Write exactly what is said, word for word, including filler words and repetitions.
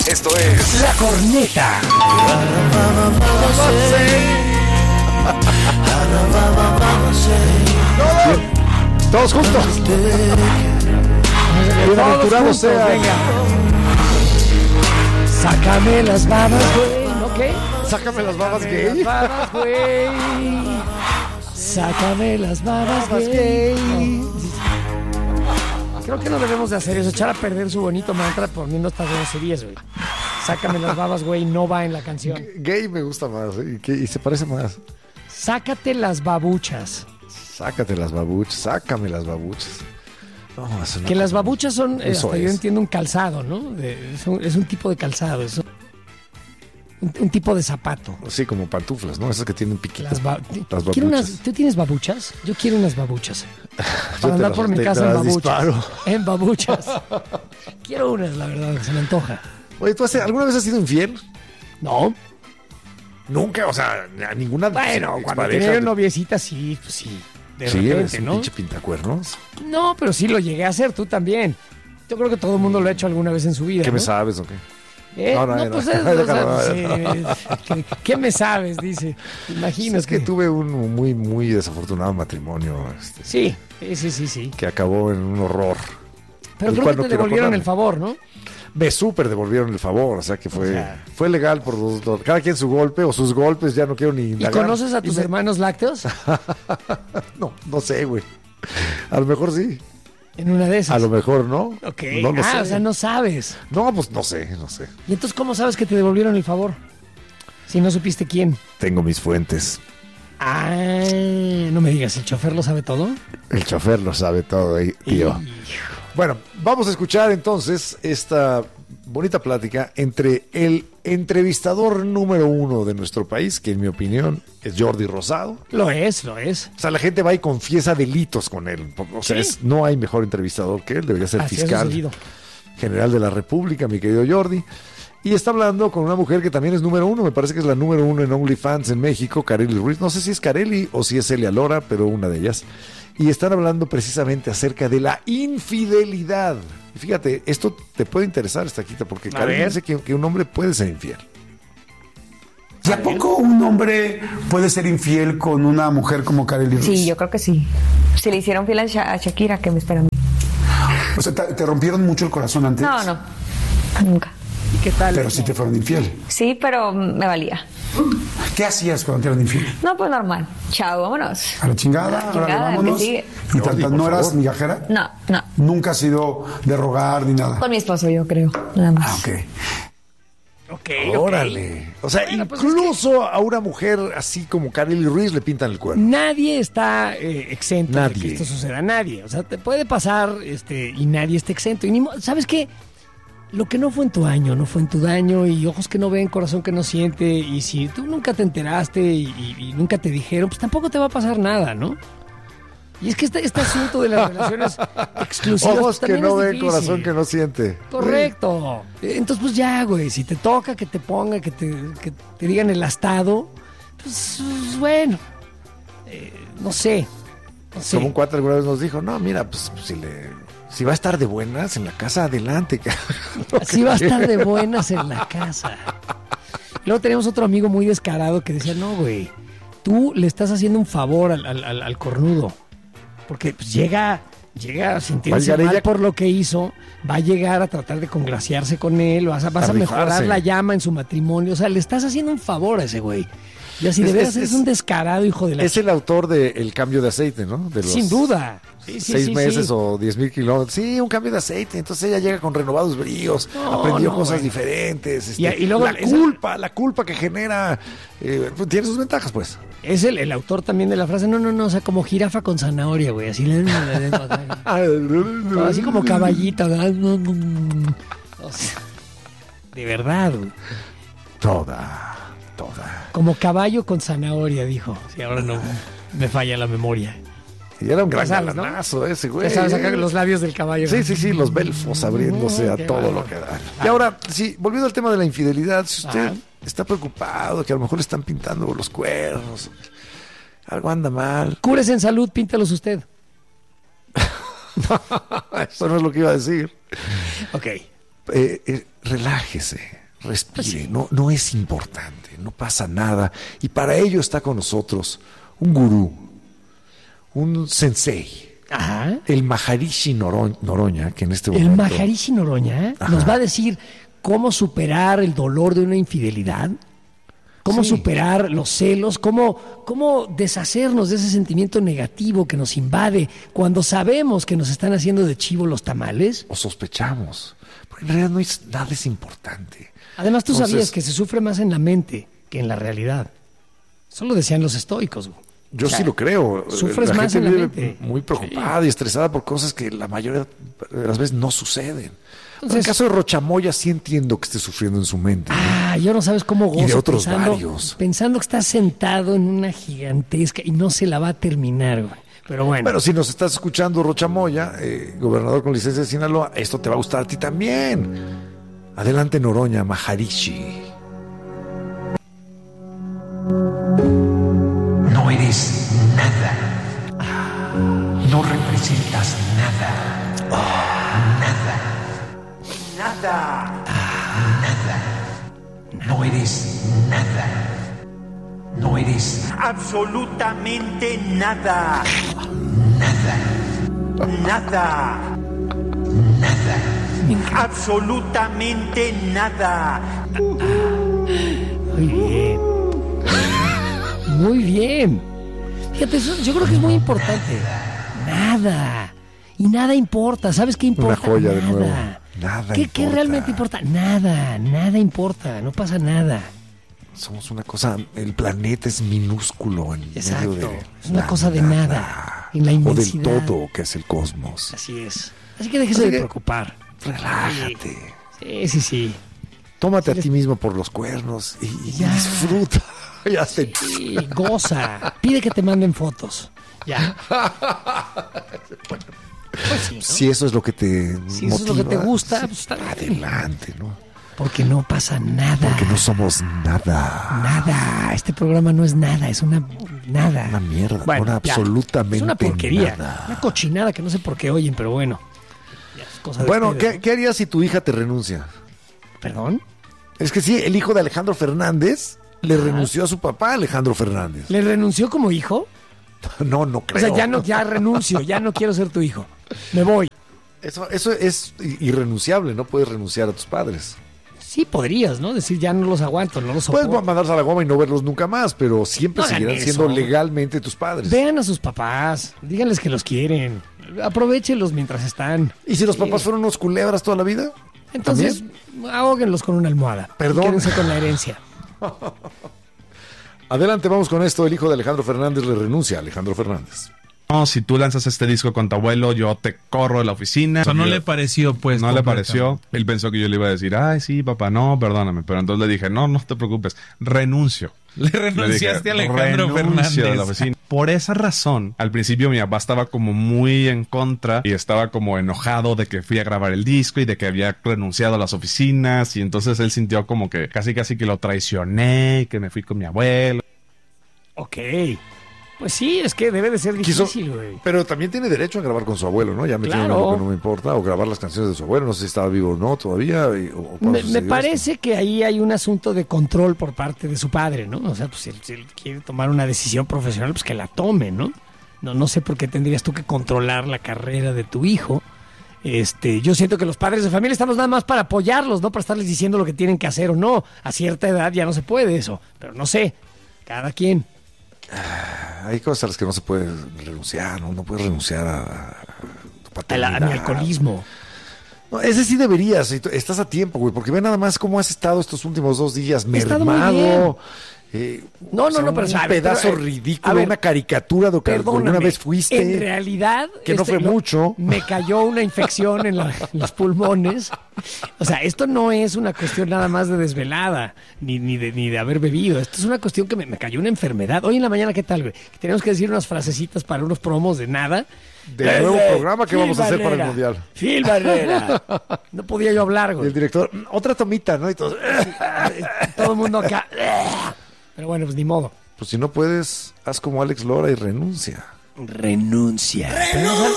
Esto es La Corneta. Todos juntos. Bienaventurado sea. Venga. Sácame las babas, güey. ¿No qué? Sácame las babas Sácame gay. las babas, güey. Sácame las babas, gay. Creo que no debemos de hacer eso, echar a perder su bonito mantra poniendo estas groserías, güey. Sácame las babas, güey, no va en la canción. Gay me gusta más, ¿eh? y, que, y se parece más. Sácate las babuchas. Sácate las babuchas, sácame las babuchas. No, eso no. Que las babuchas son, eh, Eso hasta yo es. entiendo, un calzado, ¿no? De- es, un, es un tipo de calzado, es un, un tipo de zapato. Sí, como pantuflas, ¿no? Esas que tienen piquitos. Las ba- Las ¿Quiero babuchas. unas- ¿Tú tienes babuchas? Yo quiero unas babuchas. Yo Para te andar las- por mi te- casa te en las babuchas. disparo. En babuchas. Quiero unas, la verdad, se me antoja. Oye, ¿tú has- alguna vez has sido infiel? No. Nunca, o sea, a ninguna Bueno, cuando expareja. tenía noviecita, sí, pues sí. De Sí, eres repente, un ¿no? pinche pintacuernos. No, pero sí lo llegué a hacer, tú también. Yo creo que todo el mundo lo ha hecho alguna vez en su vida. ¿Qué ¿no? me sabes o qué? ¿Eh? No, No, no, no. pues es, o sea, sí. ¿Qué, qué me sabes? Dice. ¿Te imaginas Es que tuve un muy, muy desafortunado matrimonio este, Sí, sí, sí, sí, sí. que acabó en un horror. Pero El creo cual que no te quiero devolvieron acordarme. el favor, ¿no? Me súper devolvieron el favor, o sea que fue, O sea. fue legal por los dos. Cada quien su golpe o sus golpes, ya no quiero ni ¿Y indagar. conoces a Y tus me- hermanos lácteos? No, no sé, güey. A lo mejor sí, En una de esas. a lo mejor no. Ok. No lo ah, sé. o sea, no sabes. No, pues no sé, no sé. ¿Y entonces cómo sabes que te devolvieron el favor? Si no supiste quién. Tengo mis fuentes. Ah, no me digas, ¿el chofer lo sabe todo? El chofer lo sabe todo, y, y yo. Hijo. Bueno, vamos a escuchar entonces esta bonita plática entre el entrevistador número uno de nuestro país, que en mi opinión es Jordi Rosado. Lo es, lo es. O sea, la gente va y confiesa delitos con él. O sea, Sí. es- no hay mejor entrevistador que él, debería ser Así ha fiscal sucedido. general de la República, mi querido Jordi. Y está hablando con una mujer que también es número uno, me parece que es la número uno en OnlyFans en México, Kareli Ruiz. No sé si es Kareli o si es Celia Lora, pero una de ellas. Y están hablando precisamente acerca de la infidelidad. Y fíjate, esto te puede interesar, Estaquita, porque A Kareli ver. dice que, que un hombre puede ser infiel. ¿Y a poco un hombre puede ser infiel con una mujer como Kareli Ruiz? Sí, yo creo que sí. Si le hicieron fiel a, Sha- a Shakira, ¿qué me espera a mí? O sea, ¿te, te rompieron mucho el corazón antes? No, no. Nunca. ¿Y qué tal? Pero sí te fueron infiel. Sí, pero me valía. ¿Qué hacías cuando te eran infiel? No, pues normal. Chao, vámonos. A la chingada, A la ahora chingada, vámonos. que sigue. ¿Y Jordi, tantas por no eras favor. migajera? No, no. Nunca has sido de rogar ni nada. Con mi esposo, yo creo. Nada más. Ah, ok. Ok, ok. Órale. O sea, Bueno, pues incluso a una mujer así como Kareli Ruiz le pintan el cuerno. Nadie está eh, exento de Nadie. que esto suceda. Nadie. O sea, te puede pasar este, y nadie está exento. Y ni mo- ¿sabes qué? Lo que no fue en tu año, no fue en tu daño. Y ojos que no ven, corazón que no siente. Y si tú nunca te enteraste y, y- y nunca te dijeron, pues tampoco te va a pasar nada, ¿no? Y es que este, este asunto de las relaciones exclusivas Ojos pues, que también no es ven, difícil. corazón que no siente. Correcto. Entonces, pues ya, güey, si te toca que te ponga, que te, que te digan el astado, pues bueno, eh, no sé. No sé. Como un cuate alguna vez nos dijo, no, mira, pues si le, si va a estar de buenas en la casa, adelante. Así va a estar de buenas en la casa. Luego tenemos otro amigo muy descarado que decía, no, güey, tú le estás haciendo un favor al, al, al- al cornudo. Porque pues, llega, llega a sentirse Va a llegar mal ella- por lo que hizo, va a llegar a tratar de congraciarse con él, vas a, vas A a mejorar rifarse. la llama en su matrimonio. O sea, le estás haciendo un favor a ese güey. Y así de Es- veras es- es, es- un descarado, hijo de la... Es el autor de El cambio de aceite, ¿no? De los Sin duda. Sí, sí, seis sí, meses sí. o diez mil kilómetros. Sí, un cambio de aceite. Entonces ella llega con renovados bríos, No, aprendió no, cosas bueno. diferentes. este, Y- y luego la esa- culpa, la culpa que genera, eh, pues, tiene sus ventajas, pues. Es el, el autor también de la frase, no, no, no, o sea, como jirafa con zanahoria, güey, así, le- le- le- le- así como caballita, ¿verdad? O sea, de verdad, güey. Toda, toda. Como caballo con zanahoria, dijo. Si ahora no me falla la memoria. Y era un gran Ya sabes, ¿no? galanazo ese güey. Ya sabes, sacar los labios del caballo. Sí, sí, sí, los belfos abriéndose Mm, a qué todo bárbaro. lo que da. Y ahora, sí, volviendo al tema de la infidelidad, si usted Ajá. está preocupado, que a lo mejor le están pintando los cuernos, algo anda mal. Cúrese en salud, píntalos usted. Eso no es lo que iba a decir. Ok. eh, eh, relájese, respire, no, no es importante, no pasa nada. Y para ello está con nosotros un gurú, un sensei, Ajá. el Maharishi Noro- Noroña, que en este El momento... Maharishi Noroña Ajá. nos va a decir cómo superar el dolor de una infidelidad, cómo Sí. superar los celos, cómo, cómo deshacernos de ese sentimiento negativo que nos invade cuando sabemos que nos están haciendo de chivo los tamales. O sospechamos, porque en realidad no es, nada es importante. Además, tú Entonces, sabías que se sufre más en la mente que en la realidad. Eso lo decían los estoicos. güey. Yo O sea, sí lo creo. sufres la más gente en la vive mente. muy preocupada y estresada por cosas que la mayoría de las veces no suceden. Pero en el Entonces- caso de Rochamoya sí entiendo que esté sufriendo en su mente. ¿no? Ah, yo no sabes cómo gozo Y de otros pensando, varios. pensando que está sentado en una gigantesca y no se la va a terminar, güey. Pero bueno. Bueno, si nos estás escuchando, Rochamoya, eh, gobernador con licencia de Sinaloa, esto te va a gustar a ti también. Adelante, Noroña, Maharishi. No eres nada. No representas nada. Nada. Nada. Nada. No eres nada. No eres absolutamente nada. Nada. Nada. Nada. Absolutamente nada. Muy bien. Muy bien. Fíjate, eso yo creo que es muy importante. Nada. Y nada importa. ¿Sabes qué importa? Una joya nada. de nuevo. Nada ¿Qué, ¿Qué importa. realmente importa? Nada. Nada importa. No pasa nada. Somos una cosa, el planeta es minúsculo en Exacto. medio de Es una la cosa de nada. En la o del inmensidad. todo que es el cosmos. Así es. Así que déjese Así de que- preocupar. Relájate. Sí, sí, sí. Tómate a Sí, ti mismo por los cuernos y, y Ya. disfruta. Ya sé. Sí, goza. Pide que te manden fotos. Ya. Pues sí, ¿no? Si eso es lo que te Si eso es lo que te motiva, gusta, sí, pues está bien. adelante, ¿no? Porque no pasa nada. Porque no somos nada. Nada. Este programa no es nada. Es una nada. Una mierda, Bueno, una ya. absolutamente Es una porquería. nada. Una cochinada que no sé por qué oyen, pero bueno. Ya es cosa de Bueno, ustedes, ¿qué, ¿no? qué harías si tu hija te renuncia? ¿Perdón? Es que sí, el hijo de Alejandro Fernández le renunció a su papá, Alejandro Fernández. ¿Le renunció como hijo? No, no O creo. sea, ya no, ya renuncio. Ya no quiero ser tu hijo. Me voy. Eso, eso es irrenunciable, no puedes renunciar a tus padres. Sí, podrías, ¿no? Decir, ya no los aguanto, no los soporto. Puedes mandarlos a la goma y no verlos nunca más, pero siempre No hagan seguirán eso. siendo legalmente tus padres. Vean a sus papás, díganles que los quieren, aprovéchenlos mientras están. ¿Y si los Sí. papás fueron unos culebras toda la vida? Entonces, ahóguenlos con una almohada. Perdón. Y quédense con la herencia. Adelante, vamos con esto. El hijo de Alejandro Fernández le renuncia a Alejandro Fernández. No, si tú lanzas este disco con tu abuelo, yo te corro de la oficina. O sea, no Yo- le pareció, pues. No le completamente. pareció. Él pensó que yo le iba a decir, ay, sí, papá, no, perdóname. Pero entonces le dije, no, no te preocupes, renuncio. Le renunciaste a Le dije, Alejandro renuncio de la Fernández. oficina. Por esa razón, al principio mi papá estaba como muy en contra y estaba como enojado de que fui a grabar el disco y de que había renunciado a las oficinas. Y entonces él sintió como que casi casi que lo traicioné y que me fui con mi abuelo. Ok. Pues sí, es que debe de ser Quiso- difícil, güey. pero también tiene derecho a grabar con su abuelo, ¿no? Ya me tiene Claro. algo que no me importa. O grabar las canciones de su abuelo. No sé si estaba vivo o no todavía. y- o- o cuándo Me, me sucedió parece que ahí hay un asunto de control por parte de su padre, ¿no? O sea, pues si él, si él quiere tomar una decisión profesional, pues que la tome, ¿no? No, no sé por qué tendrías tú que controlar la carrera de tu hijo. Este, yo siento que los padres de familia estamos nada más para apoyarlos, no para estarles diciendo lo que tienen que hacer o no. A cierta edad ya no se puede eso, pero no sé, cada quien. Hay cosas a las que no se puede renunciar, ¿no? No puedes renunciar a, a tu A, la- a mi paternidad. alcoholismo. No, ese sí deberías, y tú- estás a tiempo, güey, porque ve nada más cómo has estado estos últimos dos días, He estado muy mermado. eh, No, o sea, no, no, pero un sabe, pedazo pero, eh, ridículo, a ver, una caricatura de lo que Perdóname, alguna vez fuiste. En realidad. que no fue lo- mucho. Me cayó una infección en, la- en los pulmones. O sea, esto no es una cuestión nada más de desvelada, ni, ni, de, ni de haber bebido. Esto es una cuestión que me, me cayó una enfermedad. Hoy en la mañana, ¿qué tal, güey? Que tenemos que decir unas frasecitas para unos promos de nada. Del Eh, nuevo eh, programa que Phil vamos a hacer para el Barrera, Mundial. Phil Barrera. No podía yo hablar, Y güey. el director, "Mm, otra tomita, ¿no? Y todos, Todo el mundo acá. Pero bueno, pues ni modo. pues si no puedes, haz como Alex Lora y renuncia. Renuncia. Pero no sal-